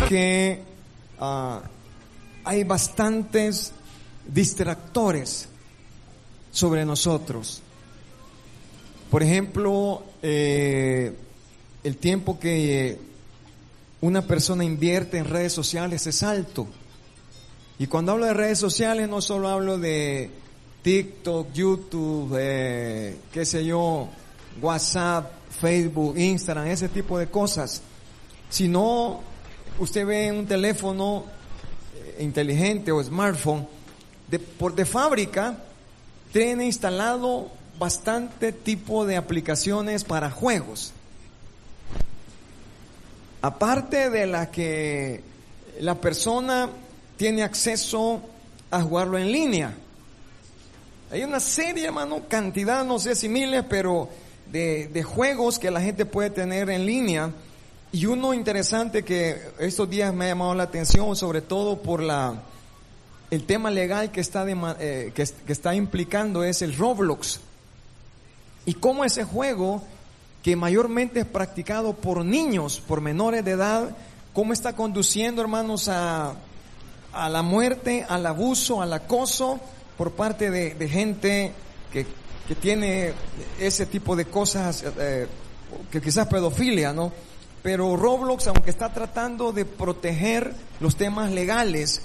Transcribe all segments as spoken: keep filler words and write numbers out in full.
que uh, hay bastantes distractores sobre nosotros. Por ejemplo, eh, el tiempo que una persona invierte en redes sociales es alto. Y cuando hablo de redes sociales no solo hablo de TikTok, YouTube, eh, qué sé yo, WhatsApp, Facebook, Instagram, ese tipo de cosas, sino usted ve en un teléfono inteligente o smartphone, de, por de fábrica, tiene instalado bastante tipo de aplicaciones para juegos. Aparte de la que la persona tiene acceso a jugarlo en línea. Hay una serie, hermano, cantidad, no sé si miles, pero de, de juegos que la gente puede tener en línea. Y uno interesante que estos días me ha llamado la atención, sobre todo por la el tema legal que está de, eh, que, que está implicando, es el Roblox. Y cómo ese juego, que mayormente es practicado por niños, por menores de edad, cómo está conduciendo, hermanos, a, a la muerte, al abuso, al acoso por parte de, de gente que, que tiene ese tipo de cosas, eh, que quizás pedofilia, ¿no? Pero Roblox, aunque está tratando de proteger los temas legales,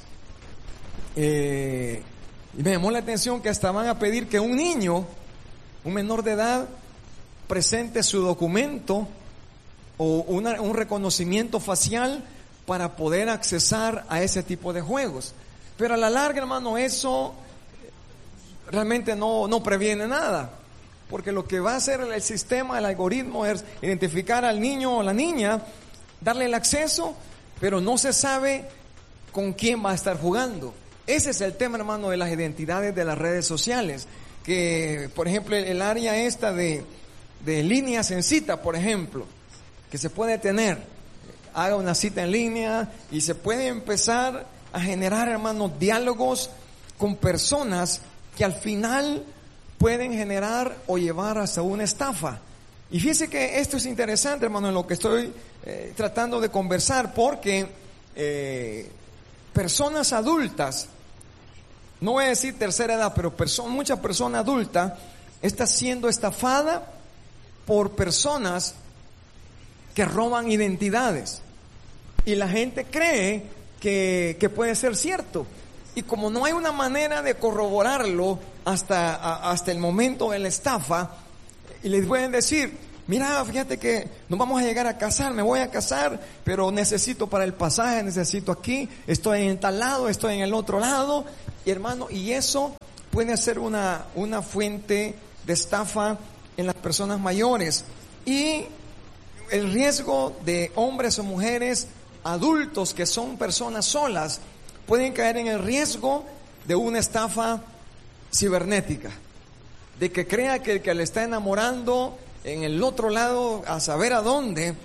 eh, y me llamó la atención que hasta van a pedir que un niño, un menor de edad, presente su documento o una, un reconocimiento facial para poder accesar a ese tipo de juegos. Pero a la larga, hermano, eso realmente no, no previene nada. Porque lo que va a hacer el sistema, el algoritmo, es identificar al niño o la niña, darle el acceso, pero no se sabe con quién va a estar jugando. Ese es el tema, hermano, de las identidades de las redes sociales. Que, por ejemplo, el área esta de, de líneas en cita, por ejemplo, que se puede tener, haga una cita en línea y se puede empezar a generar, hermano, diálogos con personas que al final pueden generar o llevar hasta una estafa. Y fíjese que esto es interesante, hermano, en lo que estoy eh, tratando de conversar, porque eh, personas adultas, no voy a decir tercera edad, pero perso- mucha persona adulta está siendo estafada por personas que roban identidades. Y la gente cree que, que puede ser cierto. Y como no hay una manera de corroborarlo hasta, a, hasta el momento de la estafa, y les pueden decir, mira, fíjate que nos vamos a llegar a casar, me voy a casar, pero necesito para el pasaje, necesito aquí, estoy en tal lado, estoy en el otro lado, y hermano, y eso puede ser una, una fuente de estafa en las personas mayores. Y el riesgo de hombres o mujeres adultos que son personas solas, pueden caer en el riesgo de una estafa cibernética, de que crea que el que le está enamorando en el otro lado, a saber a dónde,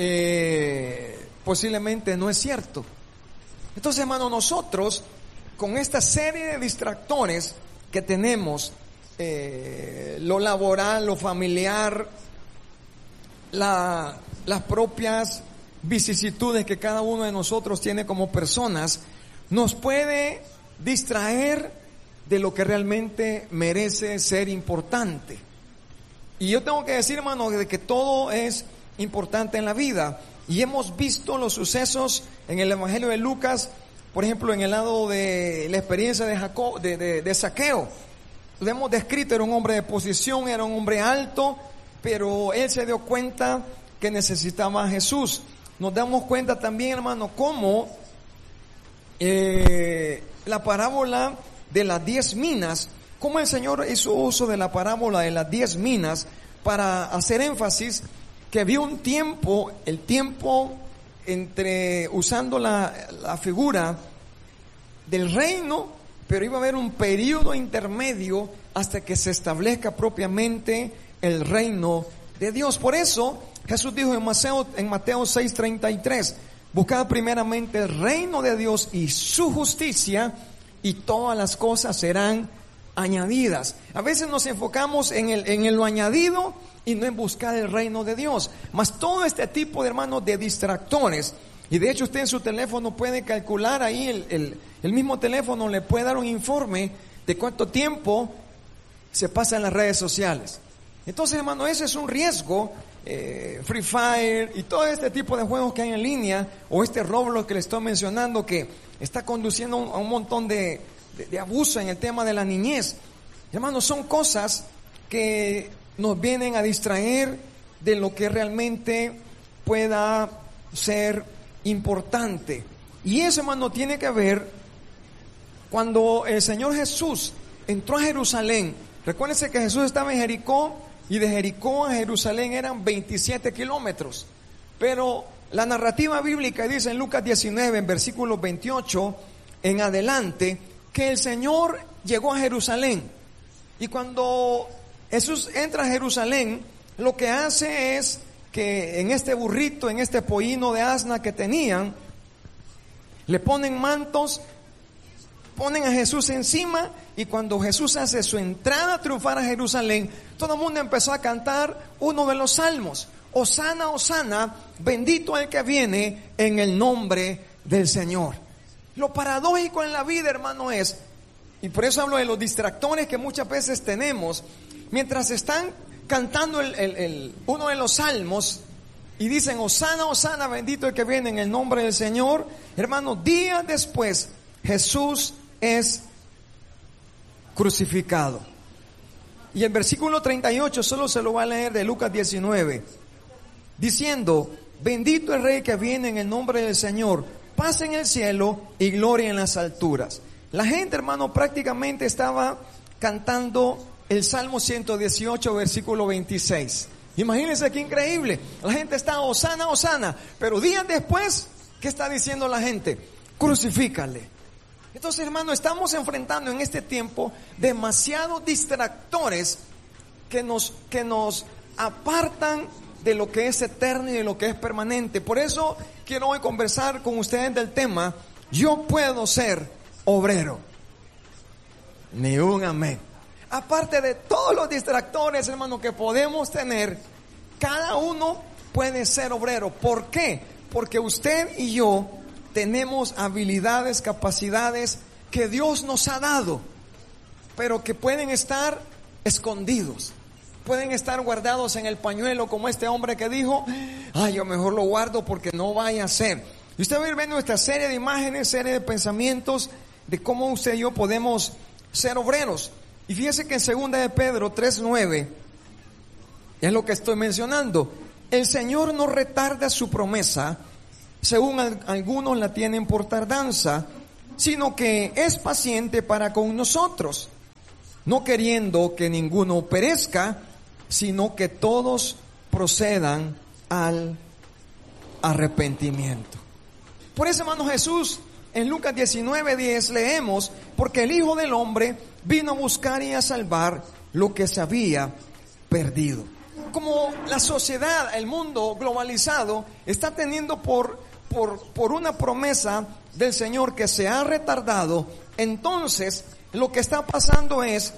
eh, posiblemente no es cierto. Entonces, hermano, nosotros con esta serie de distractores que tenemos, eh, lo laboral, lo familiar, la, las propias vicisitudes que cada uno de nosotros tiene como personas, nos puede distraer de lo que realmente merece ser importante. Y yo tengo que decir, hermano, de que todo es importante en la vida. Y hemos visto los sucesos en el Evangelio de Lucas, por ejemplo, en el lado de la experiencia de Jacob, de, de, de Zaqueo. Lo hemos descrito, era un hombre de posición, era un hombre alto, pero él se dio cuenta que necesitaba a Jesús. Nos damos cuenta también, hermano, cómo Eh, la parábola de las diez minas, cómo el Señor hizo uso de la parábola de las diez minas para hacer énfasis que había un tiempo, el tiempo entre, usando la, la figura del reino, pero iba a haber un periodo intermedio hasta que se establezca propiamente el reino de Dios. Por eso Jesús dijo en Mateo, en Mateo seis treinta y tres, buscad primeramente el reino de Dios y su justicia, y todas las cosas serán añadidas. A veces nos enfocamos en el, en lo añadido y no en buscar el reino de Dios. Mas todo este tipo de hermanos de distractores Y de hecho usted en su teléfono puede calcular ahí, el, el, el mismo teléfono le puede dar un informe de cuánto tiempo se pasa en las redes sociales. Entonces, hermano, ese es un riesgo. eh, Free Fire y todo este tipo de juegos que hay en línea, o este Roblox que le estoy mencionando, que está conduciendo a un montón de, de, de abuso en el tema de la niñez. Hermano, son cosas que nos vienen a distraer de lo que realmente pueda ser importante. Y eso, hermano, tiene que ver cuando el Señor Jesús entró a Jerusalén. Recuérdense que Jesús estaba en Jericó, y de Jericó a Jerusalén eran veintisiete kilómetros. Pero la narrativa bíblica dice en Lucas diecinueve, en versículo veintiocho en adelante, que el Señor llegó a Jerusalén. Y cuando Jesús entra a Jerusalén, lo que hace es que en este burrito, en este pollino de asna que tenían, le ponen mantos, ponen a Jesús encima, y cuando Jesús hace su entrada triunfal a Jerusalén, todo el mundo empezó a cantar uno de los salmos: Hosana, Hosana, bendito el que viene en el nombre del Señor. Lo paradójico en la vida, hermano, es, y por eso hablo de los distractores que muchas veces tenemos, mientras están cantando el, el, el, uno de los salmos y dicen Hosana, Hosana, bendito el que viene en el nombre del Señor, hermano, días después Jesús es crucificado. Y el versículo treinta y ocho solo se lo va a leer de Lucas diecinueve, diciendo: bendito el Rey que viene en el nombre del Señor, paz en el cielo y gloria en las alturas. La gente, hermano, prácticamente estaba cantando el Salmo ciento dieciocho, versículo veintiséis. Imagínense qué increíble. La gente está Hosana, Hosana, pero días después, ¿qué está diciendo la gente? Crucifícale. Entonces, hermano, estamos enfrentando en este tiempo demasiados distractores que nos, que nos apartan de lo que es eterno y de lo que es permanente. Por eso quiero hoy conversar con ustedes del tema: yo puedo ser obrero. Ni un amén. Aparte de todos los distractores, hermano, que podemos tener, cada uno puede ser obrero. ¿Por qué? Porque usted y yo tenemos habilidades, capacidades que Dios nos ha dado, pero que pueden estar escondidos, pueden estar guardados en el pañuelo, como este hombre que dijo: ay, yo mejor lo guardo porque no vaya a ser. Y usted va a ir viendo esta serie de imágenes, serie de pensamientos de cómo usted y yo podemos ser obreros. Y fíjese que en segunda de Pedro tres nueve es lo que estoy mencionando: el Señor no retarda su promesa, según algunos la tienen por tardanza, sino que es paciente para con nosotros, no queriendo que ninguno perezca, sino que todos procedan al arrepentimiento. Por eso, hermano, Jesús en Lucas diecinueve diez leemos: porque el Hijo del Hombre vino a buscar y a salvar lo que se había perdido. Como la sociedad, el mundo globalizado está teniendo por Por, por una promesa del Señor que se ha retardado, entonces lo que está pasando es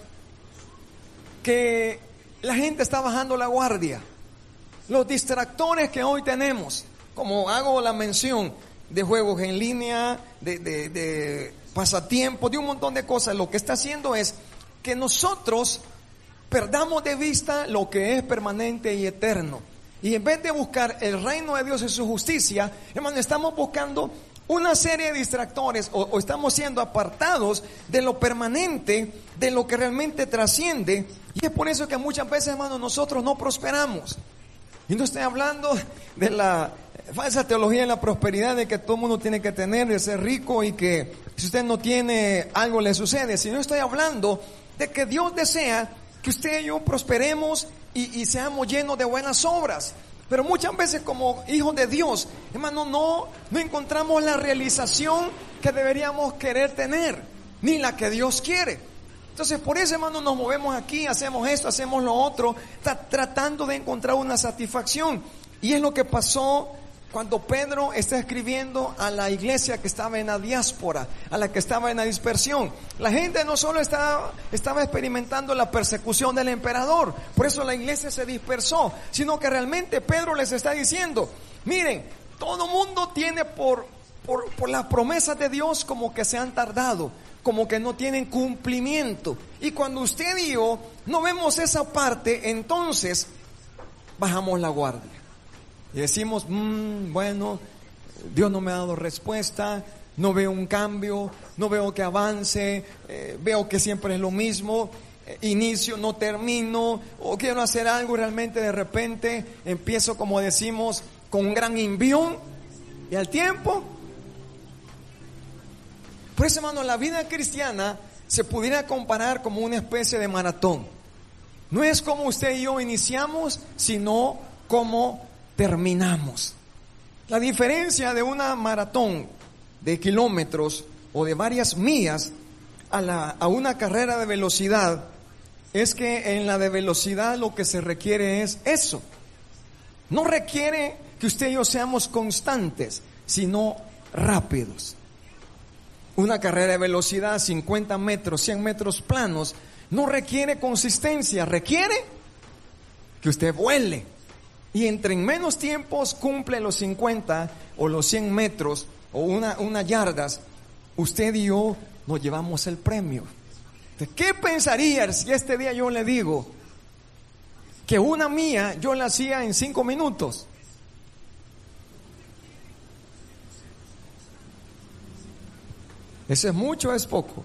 que la gente está bajando la guardia. Los distractores que hoy tenemos, como hago la mención de juegos en línea, de, de, de pasatiempos, de un montón de cosas, lo que está haciendo es que nosotros perdamos de vista lo que es permanente y eterno. Y en vez de buscar el reino de Dios y su justicia, hermano, estamos buscando una serie de distractores, o, o estamos siendo apartados de lo permanente, de lo que realmente trasciende. Y es por eso que muchas veces, hermano, nosotros no prosperamos. Y no estoy hablando de la falsa teología de la prosperidad, de que todo el mundo tiene que tener, de ser rico, y que si usted no tiene, algo le sucede. Sino estoy hablando de que Dios desea que usted y yo prosperemos y, y seamos llenos de buenas obras. Pero muchas veces, como hijos de Dios, hermano, no, no encontramos la realización que deberíamos querer tener, ni la que Dios quiere. Entonces, por eso, hermano, nos movemos aquí, hacemos esto, hacemos lo otro, tra- tratando de encontrar una satisfacción. Y es lo que pasó cuando Pedro está escribiendo a la iglesia que estaba en la diáspora, a la que estaba en la dispersión. La gente no solo estaba, estaba experimentando la persecución del emperador, por eso la iglesia se dispersó, sino que realmente Pedro les está diciendo: miren, todo mundo tiene por, por, por las promesas de Dios como que se han tardado, como que no tienen cumplimiento. Y cuando usted y yo no vemos esa parte, entonces bajamos la guardia y decimos, mmm, bueno, Dios no me ha dado respuesta, no veo un cambio, no veo que avance, eh, veo que siempre es lo mismo, eh, inicio, no termino, o quiero hacer algo y realmente de repente empiezo, como decimos, con un gran envión y al tiempo. Por eso, hermano, la vida cristiana se pudiera comparar como una especie de maratón. No es como usted y yo iniciamos, sino como terminamos. La diferencia de una maratón de kilómetros o de varias millas a, la, a una carrera de velocidad es que en la de velocidad lo que se requiere es eso. No requiere que usted y yo seamos constantes, sino rápidos. Una carrera de velocidad, cincuenta metros, cien metros planos, no requiere consistencia, requiere que usted vuele. Y entre en menos tiempos cumple los cincuenta o los cien metros o una, unas yardas, usted y yo nos llevamos el premio. ¿Qué pensaría si este día yo le digo que una mía yo la hacía en cinco minutos? ¿Ese es mucho o es poco?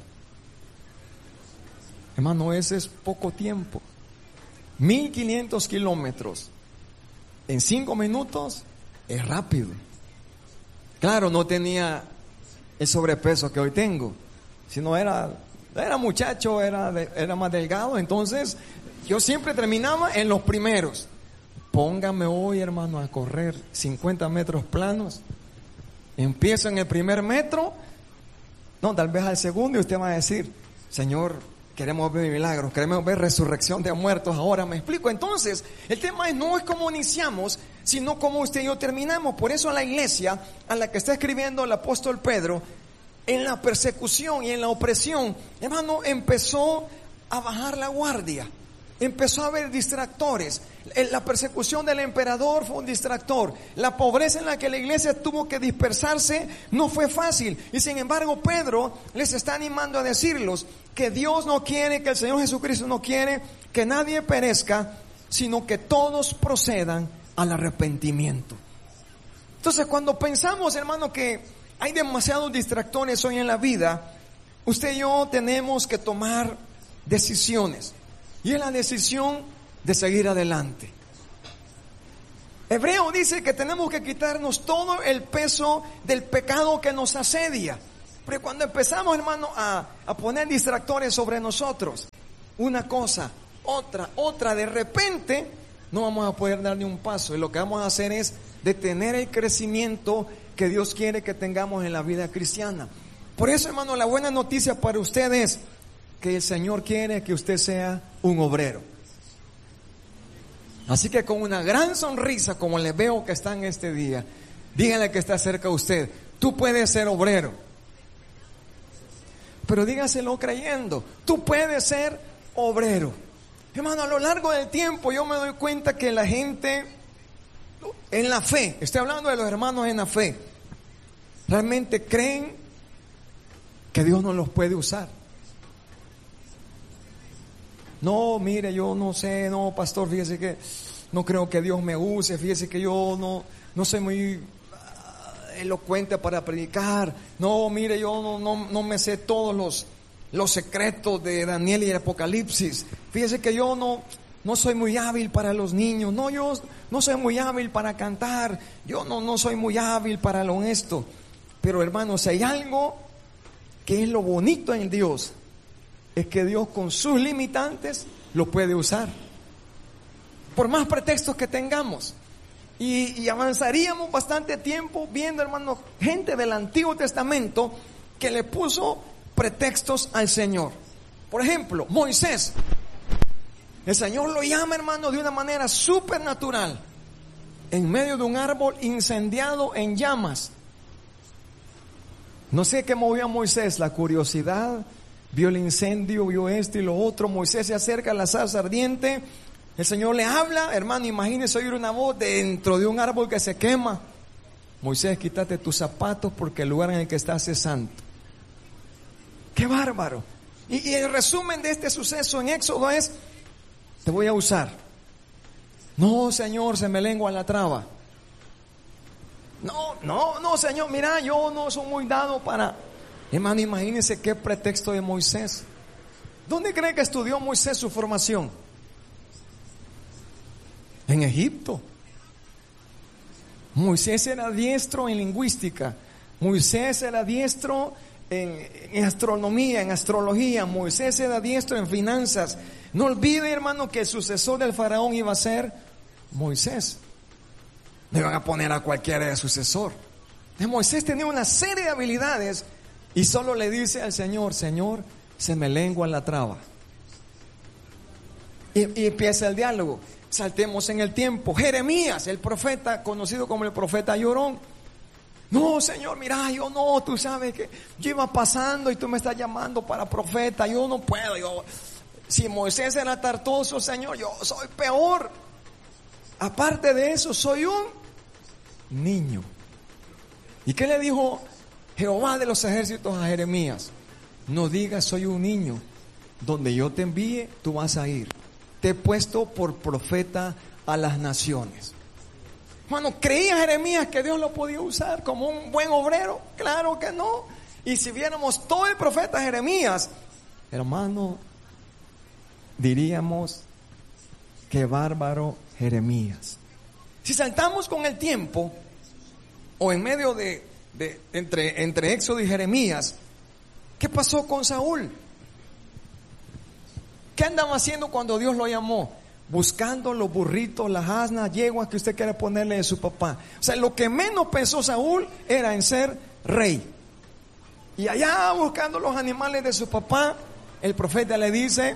Hermano, ese es poco tiempo. mil quinientos kilómetros en cinco minutos es rápido. Claro, no tenía el sobrepeso que hoy tengo, sino era, era muchacho, era, de, era más delgado, entonces yo siempre terminaba en los primeros. Póngame hoy, hermano, a correr cincuenta metros planos, empiezo en el primer metro, no, tal vez al segundo, y usted va a decir, Señor, queremos ver milagros, queremos ver resurrección de muertos ahora. Me explico. Entonces, el tema es, no es cómo iniciamos, sino cómo usted y yo terminamos. Por eso la iglesia a la que está escribiendo el apóstol Pedro, en la persecución y en la opresión, hermano, empezó a bajar la guardia. Empezó a haber distractores. La persecución del emperador fue un distractor. La pobreza en la que la iglesia tuvo que dispersarse no fue fácil. Y sin embargo, Pedro les está animando a decirlos que Dios no quiere, que el Señor Jesucristo no quiere que nadie perezca, sino que todos procedan al arrepentimiento. Entonces, cuando pensamos, hermano, que hay demasiados distractores hoy en la vida, usted y yo tenemos que tomar decisiones. Y es la decisión de seguir adelante. Hebreo dice que tenemos que quitarnos todo el peso del pecado que nos asedia. Pero cuando empezamos, hermano, a, a poner distractores sobre nosotros, una cosa, otra, otra, de repente no vamos a poder dar ni un paso. Y lo que vamos a hacer es detener el crecimiento que Dios quiere que tengamos en la vida cristiana. Por eso, hermano, la buena noticia para usted es que el Señor quiere que usted sea un obrero. Así que con una gran sonrisa, como le veo que está en este día, dígale que está cerca de usted, tú puedes ser obrero. Pero dígaselo creyendo, tú puedes ser obrero. Hermano, a lo largo del tiempo yo me doy cuenta que la gente en la fe, estoy hablando de los hermanos en la fe, realmente creen que Dios no los puede usar. No, mire, yo no sé, no, pastor, fíjese que no creo que Dios me use, fíjese que yo no, no soy muy uh, elocuente para predicar. No, mire, yo no, no, no me sé todos los, los secretos de Daniel y el Apocalipsis. Fíjese que yo no, no soy muy hábil para los niños. No, yo no soy muy hábil para cantar. Yo no, no soy muy hábil para lo honesto. Pero hermanos, si hay algo que es lo bonito en Dios, es que Dios con sus limitantes lo puede usar. Por más pretextos que tengamos. Y, y avanzaríamos bastante tiempo viendo, hermano, gente del Antiguo Testamento que le puso pretextos al Señor. Por ejemplo, Moisés. El Señor lo llama, hermano, de una manera supernatural. En medio de un árbol incendiado en llamas. No sé qué movió a Moisés, la curiosidad. Vio el incendio, vio esto y lo otro. Moisés se acerca a la zarza ardiente. El Señor le habla, hermano, imagínese oír una voz dentro de un árbol que se quema. Moisés, quítate tus zapatos porque el lugar en el que estás es santo. ¡Qué bárbaro! Y, y el resumen de este suceso en Éxodo es: te voy a usar. No, Señor, se me lengua la traba. No, no, no, Señor, mira, yo no soy muy dado para... Hermano, imagínense qué pretexto de Moisés. ¿Dónde cree que estudió Moisés su formación? En Egipto. Moisés era diestro en lingüística. Moisés era diestro en, en astronomía, en astrología. Moisés era diestro en finanzas. No olvide, hermano, que el sucesor del faraón iba a ser Moisés. No iban a poner a cualquiera de sucesor. Moisés tenía una serie de habilidades y solo le dice al Señor: Señor, se me lengua la traba. Y, y empieza el diálogo. Saltemos en el tiempo. Jeremías, el profeta, conocido como el profeta llorón. No, Señor, mira, yo no, tú sabes que yo iba pasando y tú me estás llamando para profeta. Yo no puedo. Yo, si Moisés era tartoso, Señor, yo soy peor. Aparte de eso, soy un niño. ¿Y qué le dijo Jehová de los ejércitos a Jeremías? No digas soy un niño. Donde yo te envíe, tú vas a ir. Te he puesto por profeta a las naciones. Hermano, ¿creía Jeremías que Dios lo podía usar como un buen obrero? Claro que no. Y si viéramos todo el profeta Jeremías, hermano, diríamos: qué bárbaro Jeremías. Si saltamos con el tiempo, o en medio de, de entre, entre Éxodo y Jeremías, ¿qué pasó con Saúl? ¿Qué andaba haciendo cuando Dios lo llamó? Buscando los burritos, las asnas, yeguas que usted quiere ponerle de su papá. O sea, lo que menos pensó Saúl era en ser rey. Y allá buscando los animales de su papá, el profeta le dice: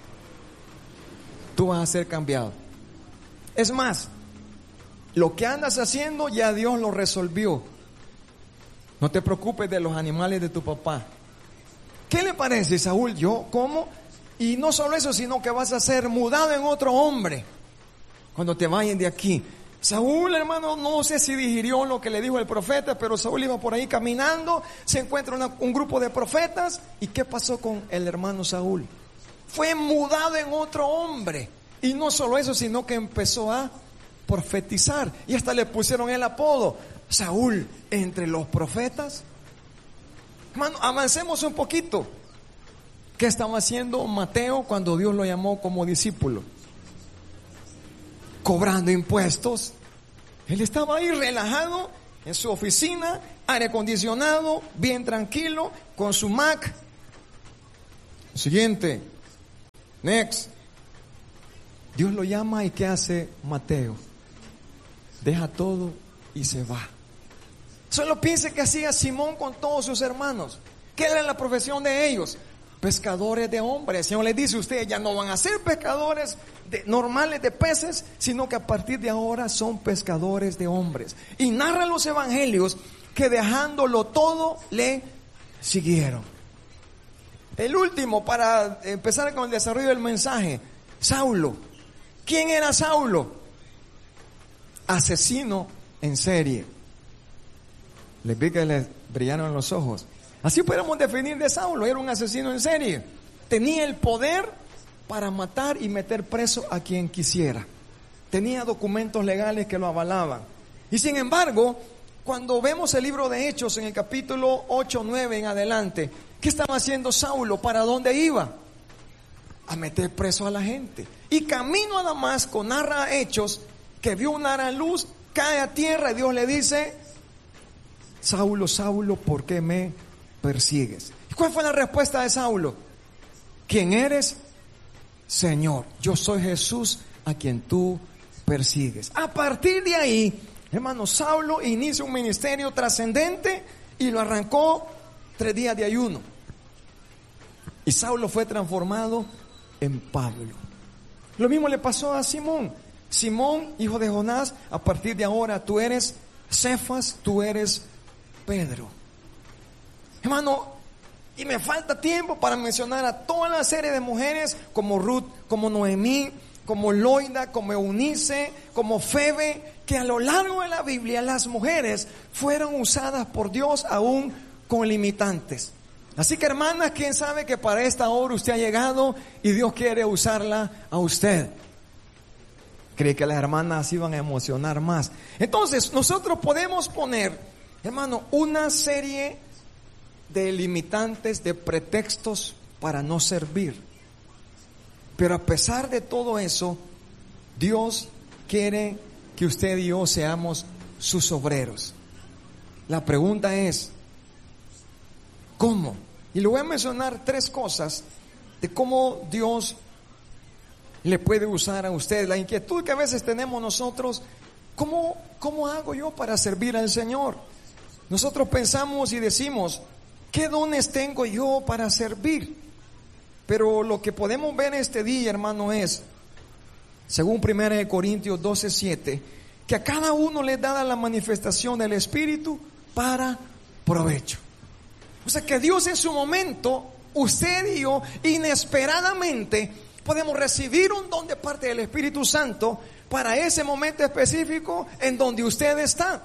tú vas a ser cambiado. Es más, lo que andas haciendo ya Dios lo resolvió. No te preocupes de los animales de tu papá. ¿Qué le parece, Saúl? Yo, ¿cómo? Y no solo eso, sino que vas a ser mudado en otro hombre cuando te vayan de aquí. Saúl, hermano, no sé si digirió lo que le dijo el profeta, pero Saúl iba por ahí caminando, se encuentra una, un grupo de profetas. ¿Y qué pasó con el hermano Saúl? Fue mudado en otro hombre. Y no solo eso, sino que empezó a profetizar. Y hasta le pusieron el apodo: Saúl entre los profetas. Hermano, avancemos un poquito. ¿Qué estaba haciendo Mateo cuando Dios lo llamó como discípulo? Cobrando impuestos. Él estaba ahí relajado en su oficina, aire acondicionado, bien tranquilo, con su Mac. Siguiente. Next. Dios lo llama, y ¿qué hace Mateo? Deja todo y se va. Solo piense que hacía Simón con todos sus hermanos. ¿Qué era la profesión de ellos? Pescadores de hombres. El Señor les dice: ustedes ya no van a ser pescadores de, normales de peces, sino que a partir de ahora son pescadores de hombres. Y narran los evangelios que dejándolo todo le siguieron. El último, para empezar con el desarrollo del mensaje: Saulo. ¿Quién era Saulo? Asesino en serie. Les vi que les brillaron los ojos. Así podemos definir de Saulo: era un asesino en serie. Tenía el poder para matar y meter preso a quien quisiera. Tenía documentos legales que lo avalaban. Y sin embargo, cuando vemos el libro de Hechos en el capítulo ocho, nueve en adelante, ¿qué estaba haciendo Saulo? ¿Para dónde iba? A meter preso a la gente. Y camino a Damasco, narra Hechos, que vio una gran luz, cae a tierra y Dios le dice: Saulo, Saulo, ¿por qué me persigues? ¿Y cuál fue la respuesta de Saulo? ¿Quién eres? Señor, yo soy Jesús a quien tú persigues. A partir de ahí, hermano, Saulo inicia un ministerio trascendente y lo arrancó tres días de ayuno. Y Saulo fue transformado en Pablo. Lo mismo le pasó a Simón. Simón, hijo de Jonás, a partir de ahora tú eres Cefas, tú eres Pedro. Hermano, y me falta tiempo para mencionar a toda la serie de mujeres como Ruth, como Noemí, como Loida, como Eunice, como Febe, que a lo largo de la Biblia las mujeres fueron usadas por Dios aún con limitantes. Así que, hermanas, quién sabe que para esta hora usted ha llegado y Dios quiere usarla a usted. Cree que las hermanas iban a emocionar más. Entonces, nosotros podemos poner, hermano, una serie de limitantes, de pretextos para no servir. Pero a pesar de todo eso, Dios quiere que usted y yo seamos sus obreros. La pregunta es, ¿cómo? Y le voy a mencionar tres cosas de cómo Dios le puede usar a usted. La inquietud que a veces tenemos nosotros, ¿cómo, cómo hago yo para servir al Señor? Nosotros pensamos y decimos, ¿qué dones tengo yo para servir? Pero lo que podemos ver este día, hermano, es, según primera de Corintios doce siete, que a cada uno le da la manifestación del Espíritu para provecho. O sea que Dios en su momento, usted y yo, inesperadamente, podemos recibir un don de parte del Espíritu Santo para ese momento específico en donde usted está.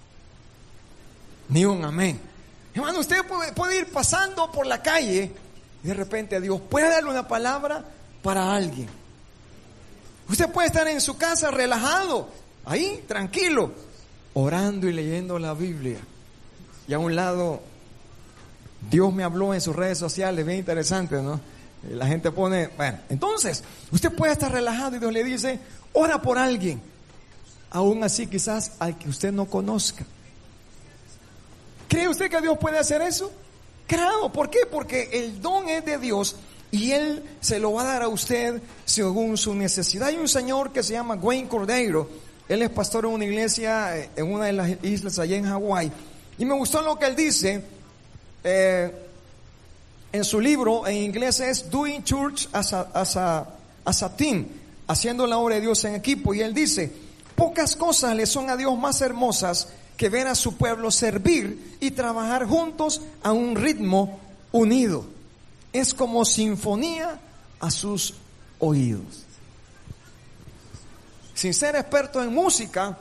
Ni un amén. Hermano, usted puede, puede ir pasando por la calle y de repente Dios puede darle una palabra para alguien. Usted puede estar en su casa relajado, ahí, tranquilo, orando y leyendo la Biblia. Y a un lado, Dios me habló en sus redes sociales, bien interesante, ¿no? La gente pone, bueno, entonces, usted puede estar relajado y Dios le dice, ora por alguien, aún así quizás al que usted no conozca. ¿Cree usted que Dios puede hacer eso? Claro, ¿por qué? Porque el don es de Dios y Él se lo va a dar a usted según su necesidad. Hay un señor que se llama Wayne Cordeiro, él es pastor en una iglesia en una de las islas allá en Hawái, y me gustó lo que él dice. Eh, en su libro en inglés es Doing Church as a, as a, as a Team, haciendo la obra de Dios en equipo, y él dice, pocas cosas le son a Dios más hermosas que ver a su pueblo servir y trabajar juntos a un ritmo unido. Es como sinfonía a sus oídos. Sin ser experto en música,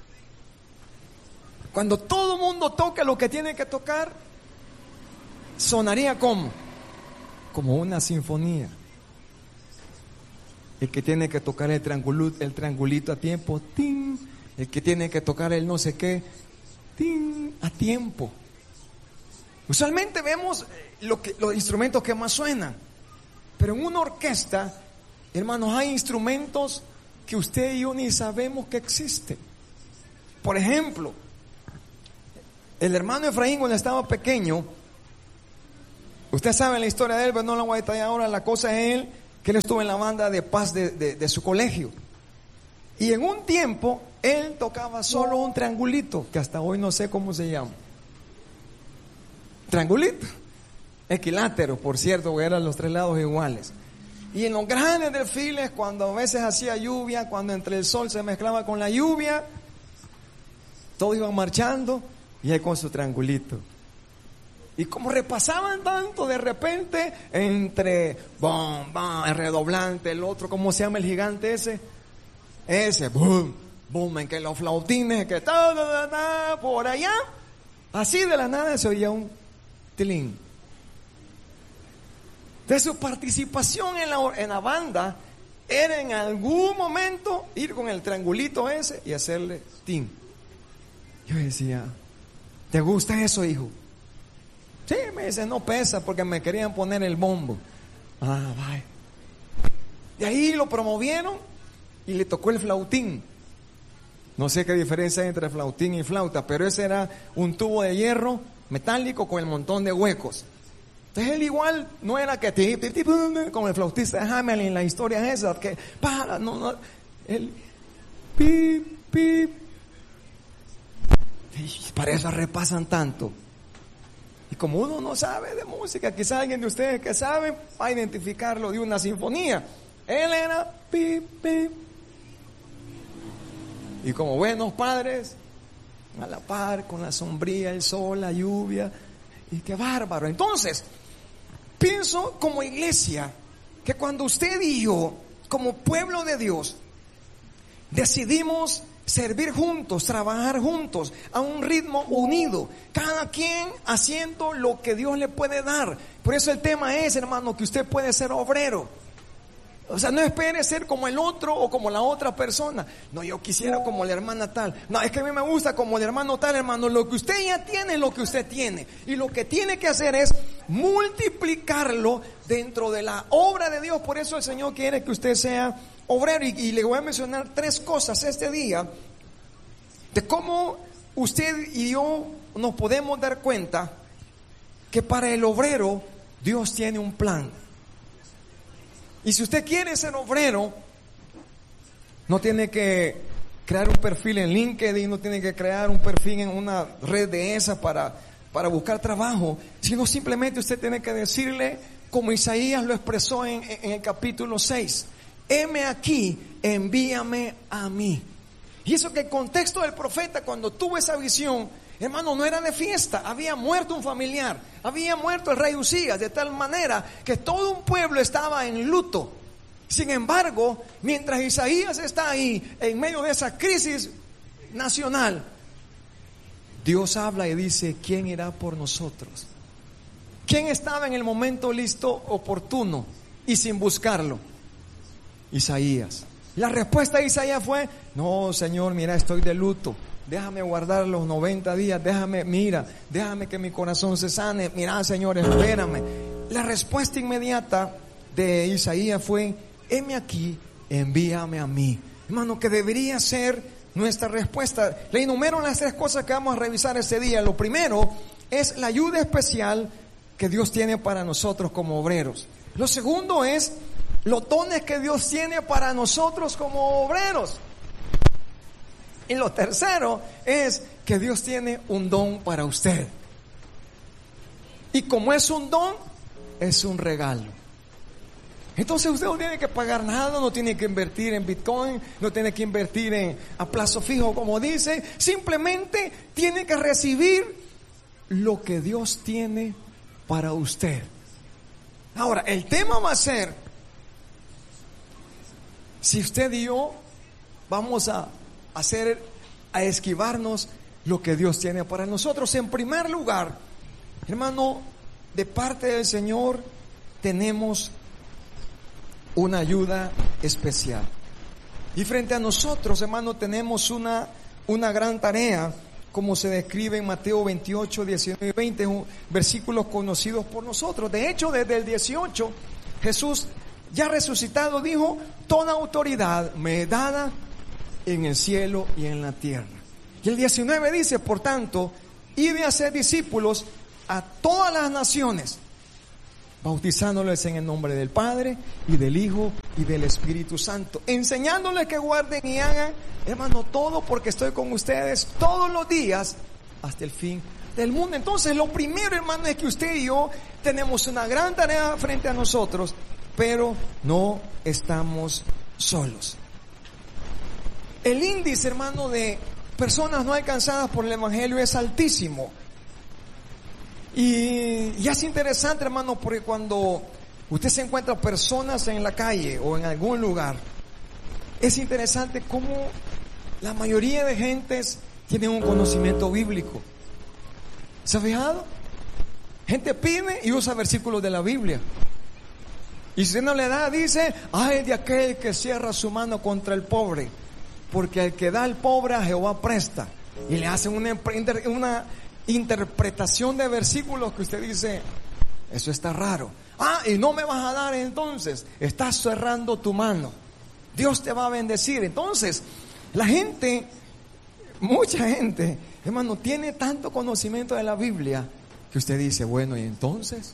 cuando todo el mundo toque lo que tiene que tocar, sonaría como como una sinfonía. El que tiene que tocar el triangulito, el triangulito a tiempo, ¡ting! El que tiene que tocar el no sé qué, ¡ting! A tiempo. Usualmente vemos lo que, los instrumentos que más suenan, pero en una orquesta, hermanos, hay instrumentos que usted y yo ni sabemos que existen. Por ejemplo, el hermano Efraín, cuando estaba pequeño, usted sabe la historia de él, pero no la voy a detallar ahora. La cosa es él, que él estuvo en la banda de paz de, de, de su colegio. Y en un tiempo, él tocaba solo un triangulito, que hasta hoy no sé cómo se llama. Triangulito. Equilátero, por cierto, que eran los tres lados iguales. Y en los grandes desfiles, cuando a veces hacía lluvia, cuando entre el sol se mezclaba con la lluvia, todos iban marchando y él con su triangulito. Y como repasaban tanto, de repente, entre bom, bom, el redoblante, el otro, ¿cómo se llama el gigante ese? Ese, boom, boom, en que los flautines, que ta, ta, ta, ta, por allá, así de la nada se oía un tilín. De su participación en la, en la banda, era en algún momento ir con el triangulito ese y hacerle tin. Yo decía, ¿te gusta eso, hijo? Sí, me dice, no pesa, porque me querían poner el bombo. Ah, vaya. De ahí lo promovieron y le tocó el flautín. No sé qué diferencia hay entre flautín y flauta, pero ese era un tubo de hierro metálico con el montón de huecos. Entonces él igual no era que te, te, te, como el flautista de Hamelin, la historia es esa, que para, no, no, él, pip, pip. Y para eso repasan tanto. Y como uno no sabe de música, quizá alguien de ustedes que sabe va a identificarlo de una sinfonía. Él era pip, pip. Y como buenos padres, a la par, con la sombría, el sol, la lluvia, y qué bárbaro. Entonces, pienso como iglesia que cuando usted y yo como pueblo de Dios, decidimos servir juntos, trabajar juntos, a un ritmo unido, cada quien haciendo lo que Dios le puede dar. Por eso el tema es, hermano, que usted puede ser obrero. O sea, no espere ser como el otro o como la otra persona. No, yo quisiera como la hermana tal. No, es que a mí me gusta como el hermano tal, hermano. Lo que usted ya tiene es lo que usted tiene. Y lo que tiene que hacer es multiplicarlo dentro de la obra de Dios. Por eso el Señor quiere que usted sea obrero. Y, y le voy a mencionar tres cosas este día de cómo usted y yo nos podemos dar cuenta que para el obrero Dios tiene un plan. Y si usted quiere ser obrero, no tiene que crear un perfil en LinkedIn, no tiene que crear un perfil en una red de esa para, para buscar trabajo, sino simplemente usted tiene que decirle, como Isaías lo expresó en, en el capítulo seis, heme aquí, envíame a mí. Y eso que el contexto del profeta, cuando tuvo esa visión, hermano, no era de fiesta, había muerto un familiar, había muerto el rey Usías, de tal manera que todo un pueblo estaba en luto. Sin embargo, mientras Isaías está ahí, en medio de esa crisis nacional, Dios habla y dice, ¿quién irá por nosotros? ¿Quién estaba en el momento listo, oportuno y sin buscarlo? Isaías. La respuesta de Isaías fue, no, Señor, mira, estoy de luto. Déjame guardar los noventa días, déjame, mira, déjame que mi corazón se sane. Mira, Señor, espérame. La respuesta inmediata de Isaías fue, heme aquí, envíame a mí. Hermano, que debería ser nuestra respuesta. Le enumero las tres cosas que vamos a revisar este día. Lo primero es la ayuda especial que Dios tiene para nosotros como obreros. Lo segundo es los dones que Dios tiene para nosotros como obreros. Y lo tercero es que Dios tiene un don para usted. Y como es un don, es un regalo. Entonces usted no tiene que pagar nada, no tiene que invertir en Bitcoin, no tiene que invertir en a plazo fijo, como dice. Simplemente tiene que recibir lo que Dios tiene para usted. Ahora, el tema va a ser, si usted y yo vamos a hacer, a esquivarnos lo que Dios tiene para nosotros. En primer lugar, hermano, de parte del Señor tenemos una ayuda especial. Y frente a nosotros, hermano, tenemos una, una gran tarea, como se describe en Mateo veintiocho, diecinueve y veinte, versículos conocidos por nosotros. De hecho, desde el dieciocho, Jesús, ya resucitado, dijo, toda autoridad me es dada en el cielo y en la tierra. Y el diecinueve dice, por tanto, id a hacer discípulos a todas las naciones, bautizándoles en el nombre del Padre y del Hijo y del Espíritu Santo, enseñándoles que guarden y hagan, hermano, todo, porque estoy con ustedes todos los días hasta el fin del mundo. Entonces, lo primero, hermano, es que usted y yo tenemos una gran tarea frente a nosotros, pero no estamos solos. El índice, hermano, de personas no alcanzadas por el Evangelio es altísimo. Y, y es interesante, hermano, porque cuando usted se encuentra personas en la calle o en algún lugar, es interesante cómo la mayoría de gentes tienen un conocimiento bíblico. ¿Se ha fijado? Gente pide y usa versículos de la Biblia. Y si no le da, dice, ay de aquel que cierra su mano contra el pobre, porque al que da al pobre a Jehová presta. Y le hacen una, una interpretación de versículos que usted dice, eso está raro. Ah, y no me vas a dar entonces, estás cerrando tu mano, Dios te va a bendecir. Entonces, la gente, mucha gente, hermano, tiene tanto conocimiento de la Biblia que usted dice, bueno, ¿y entonces?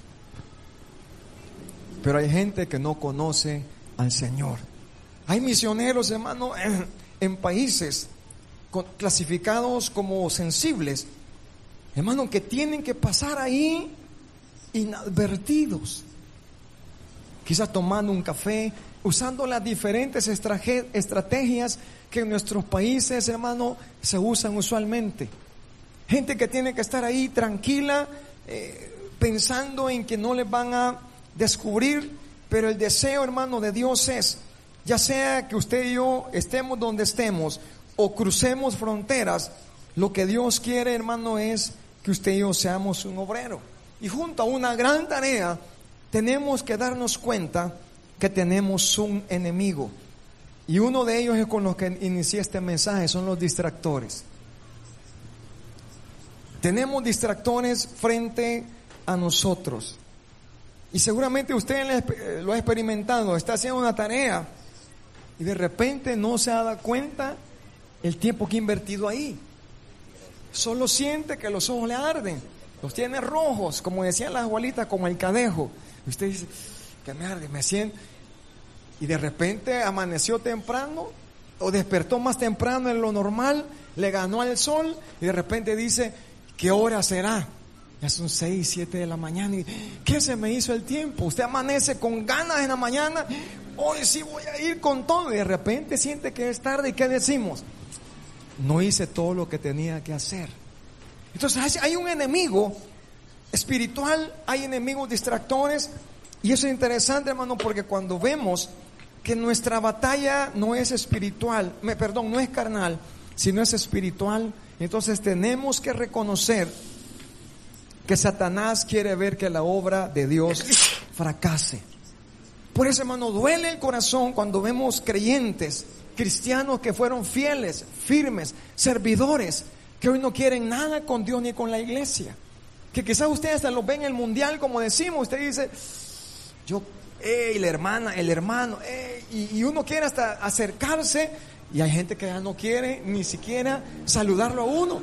Pero hay gente que no conoce al Señor. Hay misioneros, hermano, en, en países con, clasificados como sensibles, hermano, que tienen que pasar ahí inadvertidos, quizás tomando un café, usando las diferentes estrage, estrategias que en nuestros países, hermano, se usan usualmente. Gente que tiene que estar ahí tranquila, eh, pensando en que no les van a descubrir, pero el deseo, hermano, de Dios es Ya sea que usted y yo estemos donde estemos o crucemos fronteras, lo que Dios quiere, hermano, es que usted y yo seamos un obrero. Y junto a una gran tarea, tenemos que darnos cuenta que tenemos un enemigo. Y uno de ellos es con los que inicié este mensaje, son los distractores. Tenemos distractores frente a nosotros. Y seguramente usted lo ha experimentado, está haciendo una tarea y de repente no se da cuenta el tiempo que ha invertido ahí. Solo siente que los ojos le arden, los tiene rojos, como decían las abuelitas, como el cadejo. Y usted dice, que me arde, me siento. Y de repente amaneció temprano o despertó más temprano en lo normal, le ganó al sol y de repente dice, ¿qué hora será? Ya son seis, siete de la mañana. ¿Y qué se me hizo el tiempo? Usted amanece con ganas en la mañana. Hoy sí voy a ir con todo. Y de repente siente que es tarde. ¿Y qué decimos? No hice todo lo que tenía que hacer. Entonces hay un enemigo espiritual, hay enemigos distractores. Y eso es interesante, hermano, porque cuando vemos que nuestra batalla no es espiritual, me, perdón, no es carnal, sino es espiritual, entonces tenemos que reconocer que Satanás quiere ver que la obra de Dios fracase. Por eso, hermano, duele el corazón cuando vemos creyentes, cristianos que fueron fieles, firmes, servidores, que hoy no quieren nada con Dios ni con la iglesia. Que quizás ustedes hasta los ven en el mundial, como decimos, usted dice, yo, hey, la hermana, el hermano, hey, y, y uno quiere hasta acercarse, y hay gente que ya no quiere ni siquiera saludarlo a uno.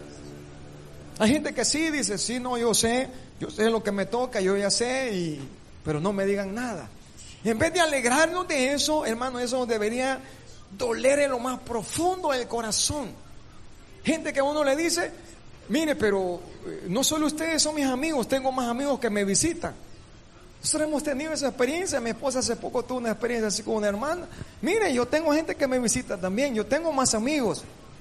Hay gente que sí dice, sí, no, yo sé, yo sé lo que me toca, yo ya sé, y, pero no me digan nada. Y en vez de alegrarnos de eso, hermano, eso debería doler en lo más profundo del corazón. Gente que a uno le dice, mire, pero no solo ustedes son mis amigos, tengo más amigos que me visitan. Nosotros hemos tenido esa experiencia. Mi esposa hace poco tuvo una experiencia así con una hermana. Mire, yo tengo gente que me visita también, yo tengo más amigos.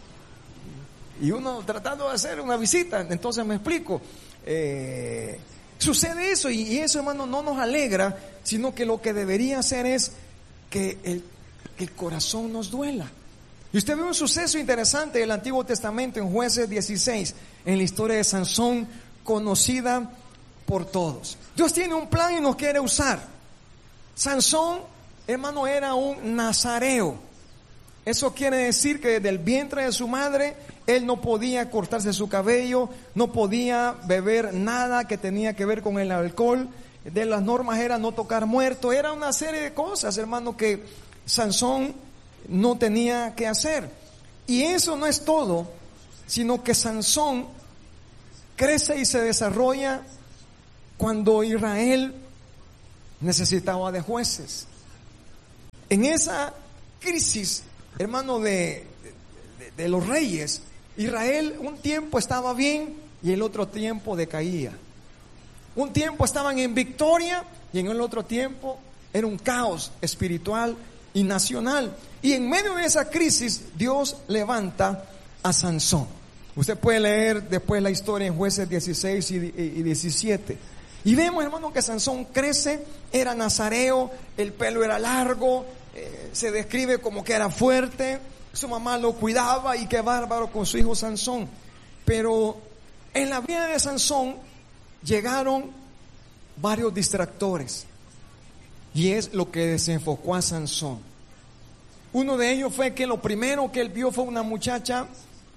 Y uno tratando de hacer una visita, entonces me explico. Eh, sucede eso y, y eso, hermano, no nos alegra, sino que lo que debería hacer es que el, que el corazón nos duela. Y usted ve un suceso interesante del Antiguo Testamento en Jueces dieciséis, en la historia de Sansón, conocida por todos. Dios tiene un plan y nos quiere usar. Sansón, hermano, era un nazareo. Eso quiere decir que desde el vientre de su madre, él no podía cortarse su cabello, no podía beber nada que tenía que ver con el alcohol. De las normas era no tocar muerto. Era una serie de cosas, hermano, que Sansón no tenía que hacer. Y eso no es todo, sino que Sansón crece y se desarrolla cuando Israel necesitaba de jueces. En esa crisis, hermano, de, de, de los reyes, Israel un tiempo estaba bien y el otro tiempo decaía. Un tiempo estaban en victoria y en el otro tiempo era un caos espiritual y nacional. Y en medio de esa crisis, Dios levanta a Sansón. Usted puede leer después la historia en Jueces dieciséis y diecisiete. Y vemos, hermano, que Sansón crece, era nazareo, el pelo era largo, eh, se describe como que era fuerte, su mamá lo cuidaba y qué bárbaro con su hijo Sansón. Pero en la vida de Sansón llegaron varios distractores y es lo que desenfocó a Sansón. Uno de ellos fue que lo primero que él vio fue una muchacha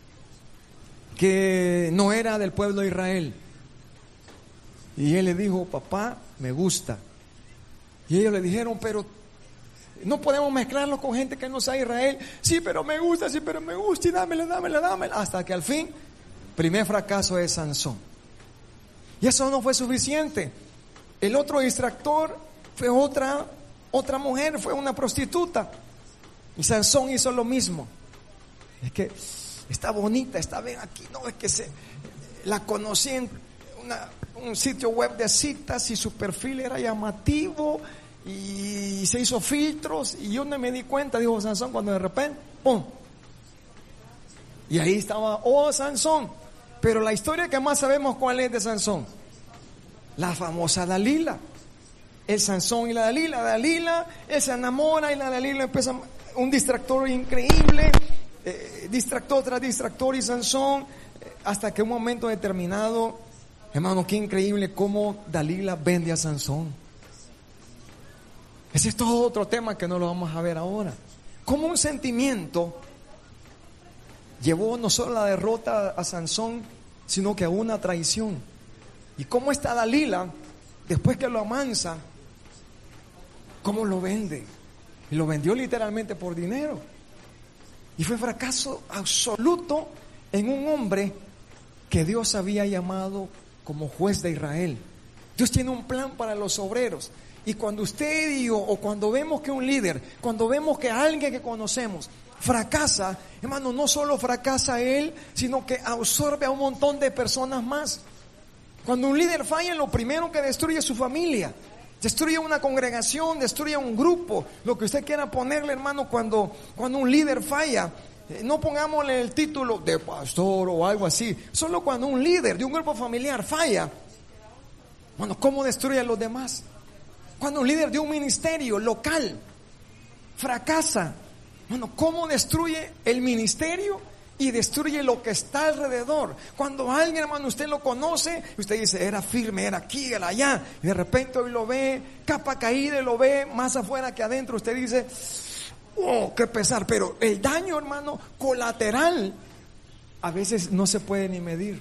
que no era del pueblo de Israel. Y él le dijo, papá, me gusta. Y ellos le dijeron, pero no podemos mezclarlo con gente que no sea Israel. Sí, pero me gusta, sí, pero me gusta, y dámela, dámela, dámela. Hasta que al fin, primer fracaso de Sansón. Y eso no fue suficiente. El otro distractor fue otra, otra mujer, fue una prostituta. Y Sansón hizo lo mismo. Es que está bonita, está bien aquí. No, es que se, la conocí en una, un sitio web de citas y su perfil era llamativo y se hizo filtros y yo no me di cuenta, dijo Sansón, cuando de repente, ¡pum! Y ahí estaba, oh, Sansón. Pero la historia que más sabemos cuál es de Sansón, la famosa Dalila. el Sansón y la Dalila. Dalila, él se enamora y la Dalila empieza un distractor increíble, eh, distractor tras distractor y Sansón, eh, hasta que un momento determinado, hermano, qué increíble cómo Dalila vende a Sansón. Ese es todo otro tema que no lo vamos a ver ahora. Cómo un sentimiento llevó no solo a la derrota a Sansón, sino que a una traición. Y cómo esta Dalila, después que lo amansa, cómo lo vende. Y lo vendió literalmente por dinero. Y fue fracaso absoluto en un hombre que Dios había llamado como juez de Israel. Dios tiene un plan para los obreros. Y cuando usted y yo, o cuando vemos que un líder, cuando vemos que alguien que conocemos fracasa, hermano, no solo fracasa él, sino que absorbe a un montón de personas más. Cuando un líder falla, lo primero que destruye es su familia, destruye una congregación, destruye un grupo, lo que usted quiera ponerle, hermano. Cuando, cuando un líder falla, eh, no pongámosle el título de pastor o algo así, solo cuando un líder de un grupo familiar falla, bueno, ¿cómo destruye a los demás? Cuando un líder de un ministerio local fracasa, bueno, ¿cómo destruye el ministerio y destruye lo que está alrededor? Cuando alguien, hermano, usted lo conoce, usted dice, era firme, era aquí, era allá, y de repente hoy lo ve capa caída y lo ve más afuera que adentro, usted dice, oh, qué pesar. Pero el daño, hermano, colateral, a veces no se puede ni medir.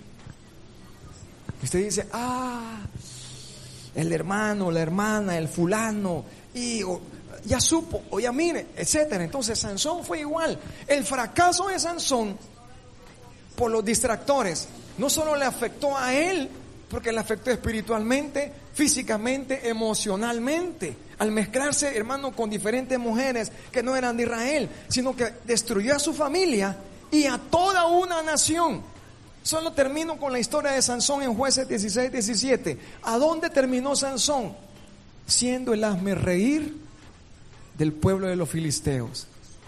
Usted dice, ah, el hermano, la hermana, el fulano, y o, ya supo, o ya mire, etcétera. Entonces Sansón fue igual. El fracaso de Sansón por los distractores no solo le afectó a él, porque le afectó espiritualmente, físicamente, emocionalmente, al mezclarse, hermano, con diferentes mujeres que no eran de Israel, sino que destruyó a su familia y a toda una nación. Solo termino con la historia de Sansón en Jueces dieciséis diecisiete. ¿A dónde terminó Sansón? Siendo el hazmerreír del pueblo de los filisteos.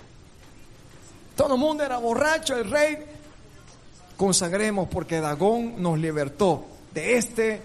Todo el mundo era borracho, el rey. Consagremos porque Dagón nos libertó de este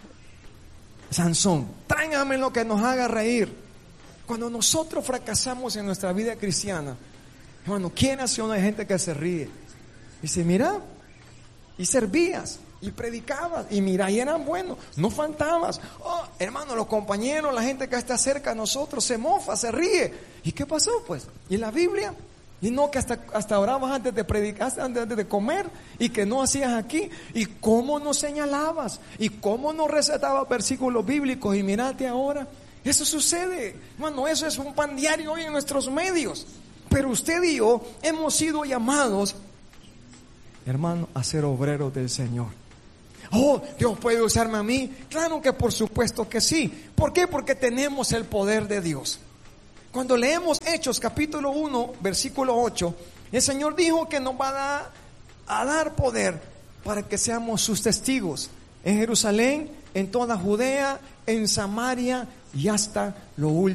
Sansón. Tráigame lo que nos haga reír. Cuando nosotros fracasamos en nuestra vida cristiana, hermano, ¿quién hace una gente que se ríe? Dice, mira, y servías, y predicabas, y mira, y eran buenos, no faltabas. Oh, hermano, los compañeros, la gente que está cerca de nosotros, se mofa, se ríe. ¿Y qué pasó, pues? ¿Y la Biblia? Y no, que hasta, hasta orabas antes de predicar, antes de comer, y que no hacías aquí. ¿Y cómo nos señalabas? ¿Y cómo nos recetabas versículos bíblicos? Y mirate ahora, eso sucede, hermano, eso es un pan diario hoy en nuestros medios. Pero usted y yo hemos sido llamados, hermano, a ser obreros del Señor. Oh, Dios puede usarme a mí. Claro que por supuesto que sí. ¿Por qué? Porque tenemos el poder de Dios. Cuando leemos Hechos capítulo uno versículo ocho, el Señor dijo que nos va a dar, a dar poder para que seamos sus testigos en Jerusalén, en toda Judea, en Samaria y hasta lo último.